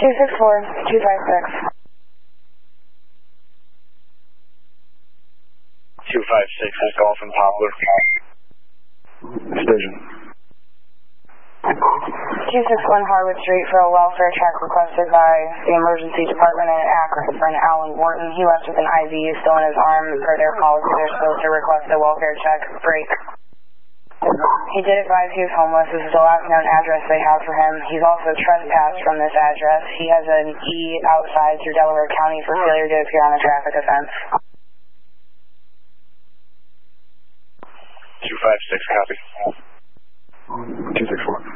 256. 256 is calling from Poplar. Station. 261 Harwood Street for a welfare check requested by the emergency department in Akron for an Alan Wharton. He left with an IV still in his arm. Per their policy, they're supposed to request a welfare check break. He did advise he was homeless. This is the last known address they have for him. He's also trespassed from this address. He has an E outside through Delaware County for failure to appear on a traffic offense. 256, copy. 264.